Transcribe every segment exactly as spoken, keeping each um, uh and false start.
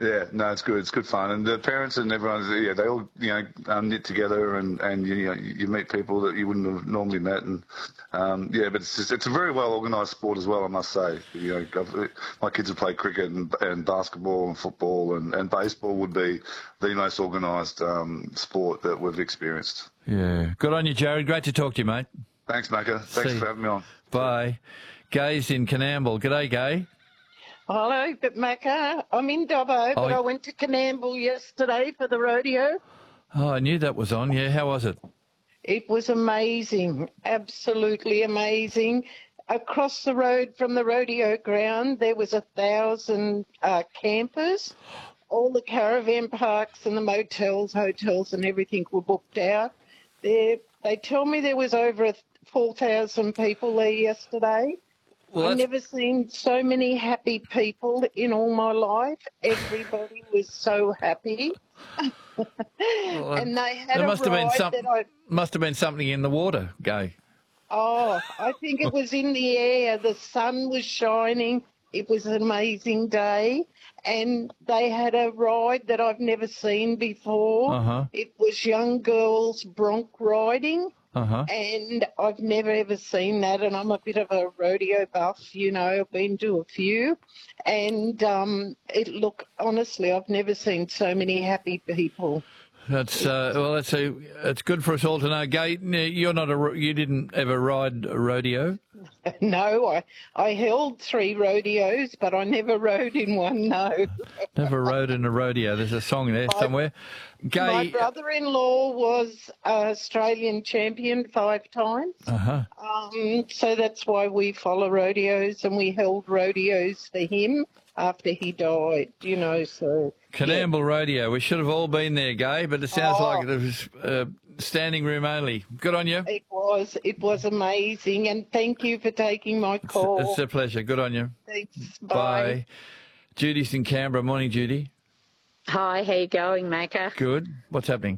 Yeah, no, it's good. It's good fun, and the parents and everyone, yeah, they all you know um, knit together, and and you know you meet people that you wouldn't have normally met, and um, yeah, but it's just, it's a very well organised sport as well, I must say. You know, I've, my kids have played cricket and, and basketball and football, and, and baseball would be the most organised um, sport that we've experienced. Yeah, good on you, Jared. Great to talk to you, mate. Thanks, Macca. Thanks See. for having me on. Bye. Gay's in Canamble. G'day, Gay. Hello, but Macca, I'm in Dobbo, but Oh, I went to Canamble yesterday for the rodeo. Oh, I knew that was on. Yeah, how was it? It was amazing, absolutely amazing. Across the road from the rodeo ground, there was a thousand uh, campers. All the caravan parks and the motels, hotels and everything were booked out. There, they tell me there was over four thousand people there yesterday. Well, I've that's- never seen so many happy people in all my life. Everybody was so happy. Well, and they had there a must have been ride some, that I... must have been something in the water, Gay. Oh, I think it was in the air. The sun was shining. It was an amazing day. And they had a ride that I've never seen before. Uh-huh. It was young girls bronc riding. Uh-huh. And I've never ever seen that, and I'm a bit of a rodeo buff, you know, I've been to a few, and um, it look, honestly, I've never seen so many happy people. That's uh, well, that's a, it's good for us all to know. Gay, you're not a, ro- you didn't ever ride a rodeo? No, I, I held three rodeos, but I never rode in one, no. Never rode in a rodeo. There's a song there My- somewhere. Gay. My brother-in-law was uh, Australian champion five times. Uh-huh. Um, so that's why we follow rodeos, and we held rodeos for him after he died, you know, so... Canamble yeah. Rodeo. We should have all been there, Gay, but it sounds Oh. like it was uh, standing room only. Good on you. It was, it was amazing, and thank you for taking my call. It's a pleasure. Good on you. Thanks, Bye. bye. Judy's in Canberra. Morning, Judy. Hi, how you going, Macca? Good. What's happening?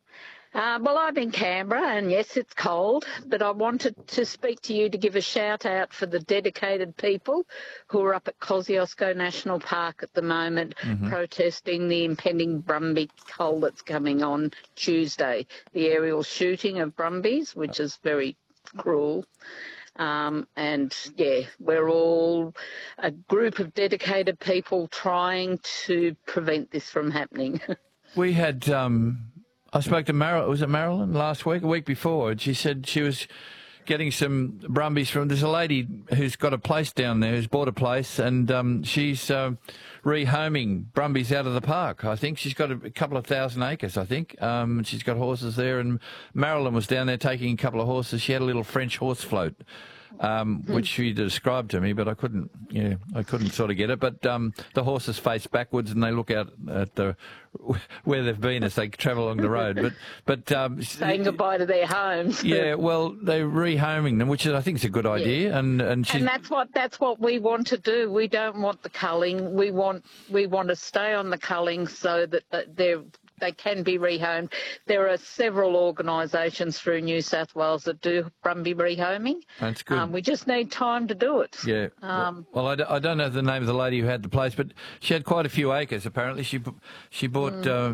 Uh, well, I'm in Canberra, and yes, it's cold, but I wanted to speak to you to give a shout-out for the dedicated people who are up at Kosciuszko National Park at the moment Mm-hmm. protesting the impending Brumby cull that's coming on Tuesday, the aerial shooting of Brumbies, which is very cruel. Um, and, yeah, we're all a group of dedicated people trying to prevent this from happening. We had, um, I spoke to Marilyn, was it Marilyn last week, a week before, and she said she was getting some Brumbies from, there's a lady who's got a place down there, who's bought a place, and um, she's uh, rehoming Brumbies out of the park. I think she's got a, a couple of thousand acres, I think. Um, and she's got horses there, and Marilyn was down there taking a couple of horses. She had a little French horse float. Um, which she described to me, but I couldn't, yeah, I couldn't sort of get it. But um, the horses face backwards and they look out at the where they've been as they travel along the road. But but um, Saying goodbye to their homes. yeah, well, they're rehoming them, which is, I think is a good idea. And and, she's, And that's what that's what we want to do. We don't want the culling. We want we want to stay on the culling so that, that they're they can be rehomed. There are several organisations through New South Wales that do Brumby rehoming. That's good. Um, we just need time to do it. Yeah. Um, well, I, d- I don't know the name of the lady who had the place, but she had quite a few acres. Apparently, she bu- she bought Mm. uh,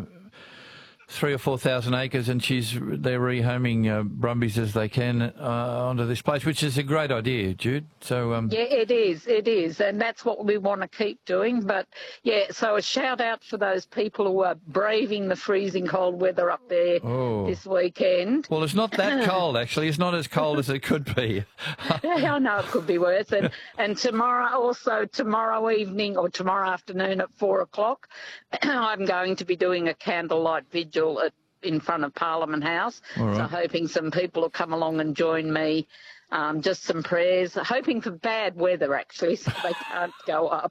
three or four thousand acres, and she's they're rehoming uh, Brumbies as they can uh, onto this place, which is a great idea, Jude. So um, Yeah, it is, it is, and that's what we want to keep doing. But, yeah, so a shout-out for those people who are braving the freezing cold weather up there Oh. this weekend. well, it's not that cold actually. It's not as cold as it could be. Yeah, I know it could be worse. And, and tomorrow, also tomorrow evening or tomorrow afternoon at four o'clock, I'm going to be doing a candlelight vigil at, in front of Parliament House. All right. So hoping some people will come along and join me. Um, just some prayers, hoping for bad weather actually, so they can't go up.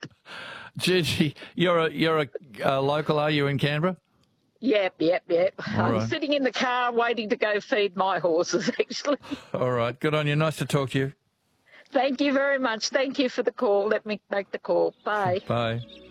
Judy, you're a you're a uh, local, are you, in Canberra? Yep, yep, yep. All I'm right. sitting in the car waiting to go feed my horses actually. All right, good on you. Nice to talk to you. Thank you very much. Thank you for the call. Let me make the call. Bye. Bye.